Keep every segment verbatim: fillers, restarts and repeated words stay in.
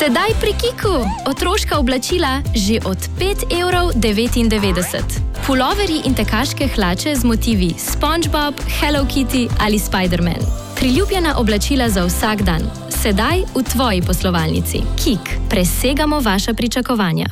Sedaj pri Kiku. Otroška oblačila že od pet evrov devetindevetdeset. Puloverji in tekaške hlače z motivi SpongeBob, Hello Kitty ali Spider-Man. Priljubljena oblačila za vsak dan. Sedaj v tvoji poslovalnici. Kik. Presegamo vaša pričakovanja.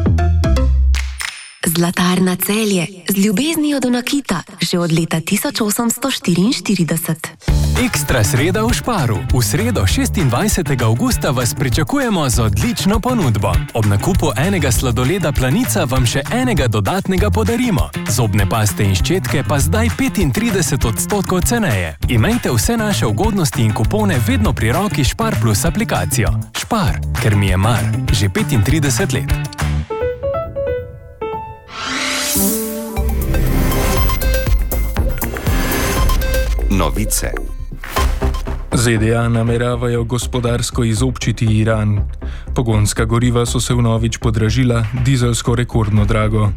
Zlatarna Celje. Z ljubeznijo do nakita. Že od leta tisoč osemsto štiriinštirideset. Ekstra sreda v Sparu. V sredo šestindvajsetega avgusta vas pričakujemo z odlično ponudbo. Ob nakupu enega sladoleda Planica vam še enega dodatnega podarimo. Zobne paste in ščetke pa zdaj petintrideset odstotkov ceneje. Imejte vse naše ugodnosti in kupone vedno pri roki Spar Plus aplikacijo. Spar, ker mi je mar. Že petintrideset let. Novice. Z D A nameravajo gospodarsko izobčiti Iran. Pogonska goriva so se vnovič podražila, dizelsko rekordno drago.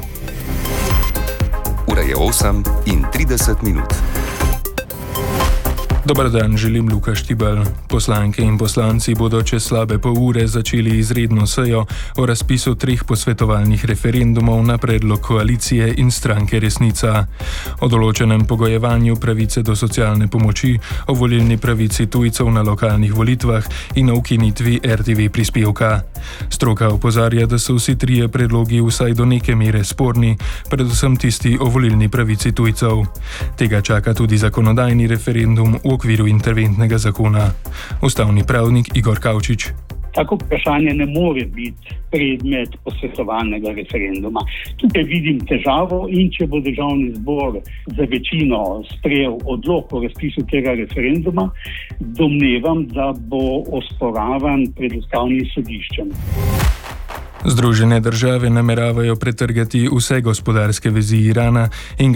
Ura je osem in trideset minut. Dobar dan, želim Luka Štibelj. Poslanke in poslanci bodo čez slabe pol ure začeli izredno sejo o razpisu treh posvetovalnih referendumov na predlog koalicije in stranke Resnica. O določenem pogojevanju pravice do socialne pomoči, o volilni pravici tujcev na lokalnih volitvah in o ukinitvi R T V prispevka. Stroka opozarja, da so vsi trije predlogi vsaj do neke mere sporni, predvsem tisti o volilni pravici tujcev. Tega čaka tudi zakonodajni referendum v okviru interventnega zakona. Ustavni pravnik Igor Kavčič. Tako vprašanje ne more biti predmet posvetovalnega referenduma. Tukaj vidim težavo in če bo državni zbor za večino sprejel odlok o razpisu tega referenduma, domnevam, da bo osporavan pred ustavnim sodiščem. Združene države nameravajo pretrgati vse gospodarske vezi Irana in